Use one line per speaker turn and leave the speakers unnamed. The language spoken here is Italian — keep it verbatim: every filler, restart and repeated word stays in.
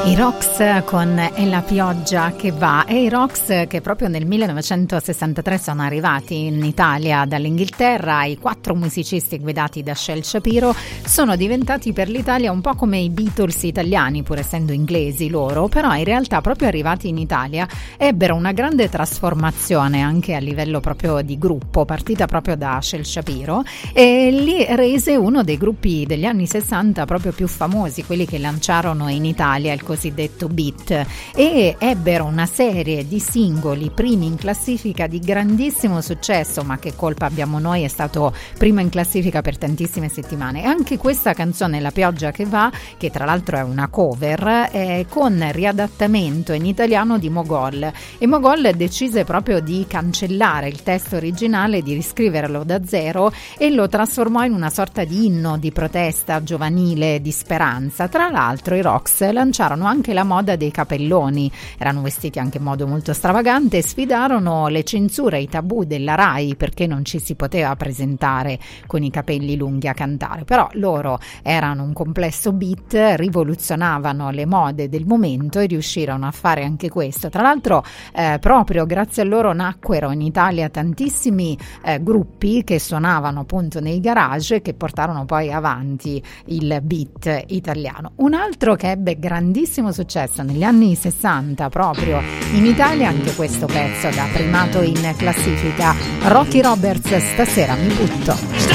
I Rox con E la pioggia che va, e i Rox che proprio nel millenovecentosessantatré sono arrivati in Italia dall'Inghilterra. I quattro musicisti guidati da Shel Shapiro sono diventati per l'Italia un po' come i Beatles italiani, pur essendo inglesi loro, però in realtà proprio arrivati in Italia ebbero una grande trasformazione anche a livello proprio di gruppo, partita proprio da Shel Shapiro, e li rese uno dei gruppi degli anni sessanta proprio più famosi, quelli che lanciarono in Italia il cosiddetto beat, e ebbero una serie di singoli primi in classifica di grandissimo successo. Ma che colpa abbiamo noi, è stato primo in classifica per tantissime settimane. Anche questa canzone, La pioggia che va, che tra l'altro è una cover, è con riadattamento in italiano di Mogol, e Mogol decise proprio di cancellare il testo originale, di riscriverlo da zero, e lo trasformò in una sorta di inno di protesta giovanile, di speranza. Tra l'altro i Rox lanciarono anche la moda dei capelloni, erano vestiti anche in modo molto stravagante e sfidarono le censure, i tabù della Rai, perché non ci si poteva presentare con i capelli lunghi a cantare. Però loro erano un complesso beat, rivoluzionavano le mode del momento e riuscirono a fare anche questo. Tra l'altro eh, proprio grazie a loro nacquero in Italia tantissimi eh, gruppi che suonavano appunto nei garage e che portarono poi avanti il beat italiano. Un altro che ebbe grandissimo successo negli anni sessanta proprio in Italia, anche questo pezzo da primato in classifica, Rocky Roberts, Stasera mi butto.